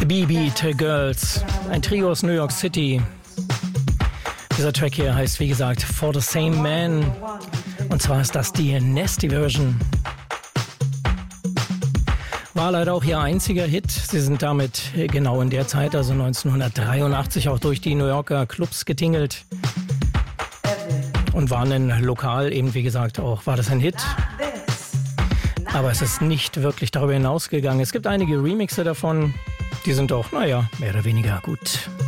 B-Beat Girls, ein Trio aus New York City. Dieser Track hier heißt, wie gesagt, For the Same Man. Und zwar ist das die Nasty Version. War leider auch ihr einziger Hit. Sie sind damit genau in der Zeit, also 1983, auch durch die New Yorker Clubs getingelt. Und waren dann lokal eben, wie gesagt, auch war das ein Hit. Aber es ist nicht wirklich darüber hinausgegangen. Es gibt einige Remixe davon, die sind auch, naja, mehr oder weniger gut.